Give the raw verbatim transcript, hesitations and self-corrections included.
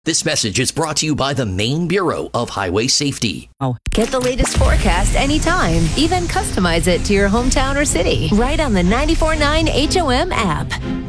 This message is brought to you by the Maine Bureau of Highway Safety. Oh. Get the latest forecast anytime. Even customize it to your hometown or city. Right on the ninety-four point nine H O M app.